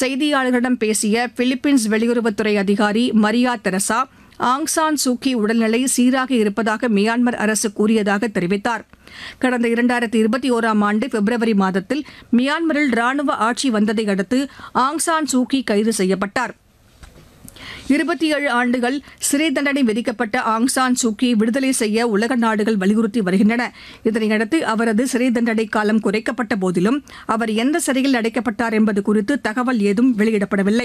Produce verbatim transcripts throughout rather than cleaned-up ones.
செய்தியாளர்களிடம் பேசிய பிலிப்பீன்ஸ் வெளியுறவுத்துறை அதிகாரி Maria Teresa, Aung San Suu Kyi உடல்நிலை சீராக இருப்பதாக மியான்மர் அரசு கூறியதாக தெரிவித்தார். கடந்த இரண்டாயிரத்தி இருபத்தி ஓராம் ஆண்டு பிப்ரவரி மாதத்தில் மியான்மரில் ராணுவ ஆட்சி வந்ததை அடுத்து ஆங் சான் சூகி கைது செய்யப்பட்டார். இருபத்தி ஏழு ஆண்டுகள் சிறை தண்டனை விதிக்கப்பட்ட ஆங் சான் சூகி விடுதலை செய்ய உலக நாடுகள் வலியுறுத்தி வருகின்றன. இதனையடுத்து அவரது சிறை தண்டனை காலம் குறைக்கப்பட்ட போதிலும் அவர் எந்த சிறையில் அடைக்கப்பட்டார் என்பது குறித்து தகவல் ஏதும் வெளியிடப்படவில்லை.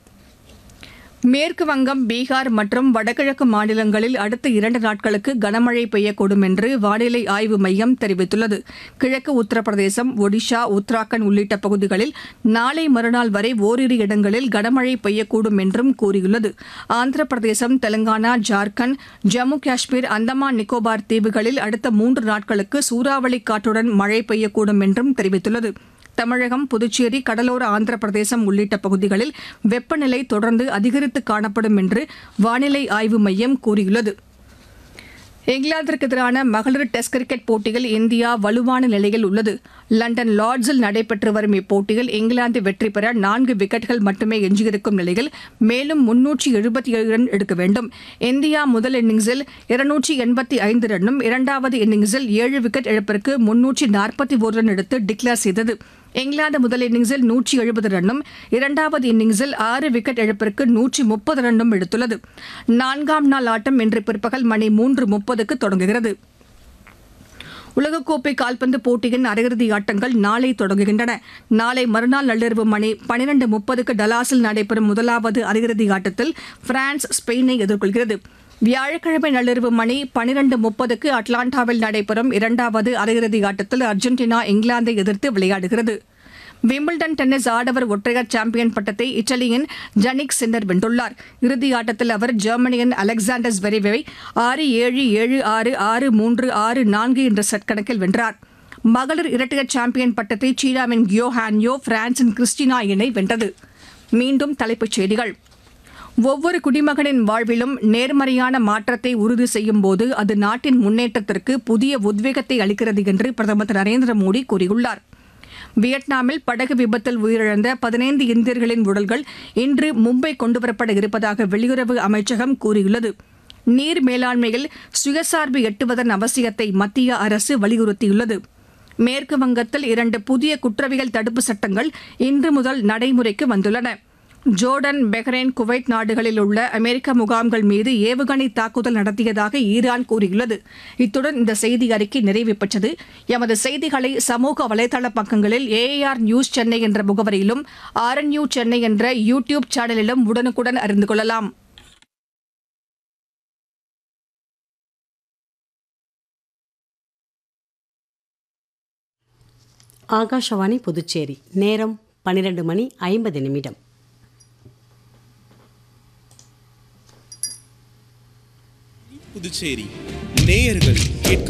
மேற்கு வங்கம், பீகார் மற்றும் வடகிழக்கு மாநிலங்களில் அடுத்த இரண்டு நாட்களுக்கு கனமழை பெய்யக்கூடும் என்று வானிலை ஆய்வு மையம் தெரிவித்துள்ளது. கிழக்கு உத்தரப்பிரதேசம், ஒடிஷா, உத்தராகண்ட் உள்ளிட்ட பகுதிகளில் நாளை மறுநாள் வரை ஓரிரு இடங்களில் கனமழை பெய்யக்கூடும் என்றும் கூறியுள்ளது. ஆந்திர பிரதேசம், தெலங்கானா, ஜார்க்கண்ட், ஜம்மு காஷ்மீர், அந்தமான் நிக்கோபார் தீவுகளில் அடுத்த மூன்று நாட்களுக்கு சூறாவளி காற்றுடன் மழை பெய்யக்கூடும் என்றும் தெரிவித்துள்ளது. தமிழகம், புதுச்சேரி, கடலோர ஆந்திர பிரதேசம் உள்ளிட்ட பகுதிகளில் வெப்பநிலை தொடர்ந்து அதிகரித்து காணப்படும் என்று வானிலை ஆய்வு மையம் கூறியுள்ளது. இங்கிலாந்திற்கு எதிரான மகளிர் டெஸ்ட் கிரிக்கெட் போட்டியில் இந்தியா வலுவான நிலையில் உள்ளது. லண்டன் லார்ட்ஸில் நடைபெற்று வரும் இப்போட்டியில் இங்கிலாந்து வெற்றி பெற நான்கு விக்கெட்டுகள் மட்டுமே எஞ்சியிருக்கும் நிலையில் மேலும் முன்னூற்று எழுபத்தி ஏழு ரன் எடுக்க வேண்டும். இந்தியா முதல் இன்னிங்ஸில் இருநூற்று எண்பத்தி ஐந்து ரன்னும், இரண்டாவது இன்னிங்ஸில் ஏழு விக்கெட் இழப்பிற்கு முன்னூற்று நாற்பத்தி ஒரு ரன் எடுத்து டிக்ளேர் செய்தது. இங்கிலாந்து முதல் இன்னிங்ஸில் நூற்றி எழுபது ரன்னும், இரண்டாவது இன்னிங்ஸில் ஆறு விக்கெட் இழப்பிற்கு நூற்றி முப்பது ரன்னும் எடுத்துள்ளது. நான்காம் நாள் ஆட்டம் இன்று பிற்பகல் மணி மூன்று முப்பதுக்கு தொடங்குகிறது. உலகக்கோப்பை கால்பந்து போட்டியின் அரையிறுதி ஆட்டங்கள் நாளை தொடங்குகின்றன. நாளை மறுநாள் நள்ளிரவு மணி பனிரண்டு முப்பதுக்கு டலாஸில் நடைபெறும் முதலாவது அரையிறுதி ஆட்டத்தில் பிரான்ஸ் ஸ்பெயினை எதிர்கொள்கிறது. வியாழக்கிழமை நள்ளிரவு மணி பனிரண்டு முப்பதுக்கு அட்லாண்டாவில் நடைபெறும் இரண்டாவது அரையிறுதி ஆட்டத்தில் அர்ஜென்டினா இங்கிலாந்தை எதிர்த்து விளையாடுகிறது. விம்பிள்டன் டென்னிஸ் ஆடவர் ஒற்றையர் சாம்பியன் பட்டத்தை இத்தாலியின் ஜனிக் சின்னர் வென்றுள்ளார். இறுதி ஆட்டத்தில் அவர் ஜெர்மனியின் அலெக்சாண்டர் ஸ்வெரேவை ஆறு ஏழு ஏழு ஆறு ஆறு மூன்று ஆறு நான்கு என்ற செட் கணக்கில் வென்றார். மகளிர் இரட்டையர் சாம்பியன் பட்டத்தை சீனாவின் கியோ ஹான்யோ, பிரான்சின் கிறிஸ்டினா இணை வென்றது. மீண்டும் தலைப்புச் செய்திகள். ஒவ்வொரு குடிமகனின் வாழ்விலும் நேர்மறையான மாற்றத்தை உறுதி செய்யும் போது அது நாட்டின் முன்னேற்றத்திற்கு புதிய உத்வேகத்தை அளிக்கிறது என்று பிரதமர் திரு நரேந்திர மோடி கூறியுள்ளார். வியட்நாமில் படகு விபத்தில் உயிரிழந்த பதினைந்து இந்தியர்களின் உடல்கள் இன்று மும்பை கொண்டுவரப்பட இருப்பதாக வெளியுறவு அமைச்சகம் கூறியுள்ளது. நீர் மேலாண்மையில் சுயசார்பு எட்டுவதன் அவசியத்தை மத்திய அரசு வலியுறுத்தியுள்ளது. மேற்கு வங்கத்தில் இரண்டு புதிய குற்றவியல் தடுப்பு சட்டங்கள் இன்று முதல் நடைமுறைக்கு வந்துள்ளன. ஜோர்டன், பஹ்ரைன், குவைத் நாடுகளில் உள்ள அமெரிக்க முகாம்கள் மீது ஏவுகணை தாக்குதல் நடத்தியதாக ஈரான் கூறியுள்ளது. இத்துடன் இந்த செய்தி அறிக்கை நிறைவு பெற்றது. எமது செய்திகளை சமூக வலைதள பக்கங்களில் ஏஆர் நியூஸ் சென்னை என்ற முகவரியிலும், ஆர்என்யூ சென்னை என்ற யூ டியூப் சேனலிலும் உடனுக்குடன் அறிந்து கொள்ளலாம். ஆகாஷவாணி புதுச்சேரி. நேரம் பன்னிரண்டு மணி ஐம்பது நிமிடம். புதுச்சேரி நேயர்கள் கேட்க